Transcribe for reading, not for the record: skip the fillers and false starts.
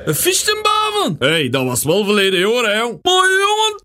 Een fistenbaven. Hé, dat was wel verleden hoor, hè. Maar jongen,